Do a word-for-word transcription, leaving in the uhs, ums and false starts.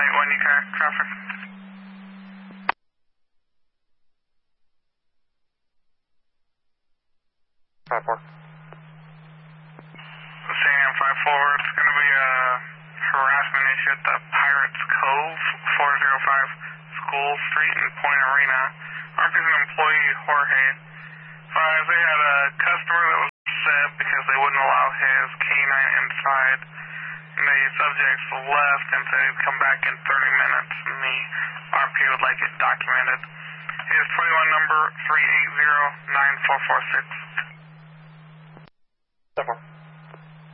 eight one, you car traffic. five four. Sam five four, it's going to be a harassment issue at the Pirates Cove, four oh five School Street in Point Arena. Representing employee Jorge. Uh, they had a customer that was upset because they wouldn't allow his canine inside. And the subjects left and said he'd come back in thirty minutes, and the R P would like it documented. His twenty-one number three eight zero nine four four six. seven four.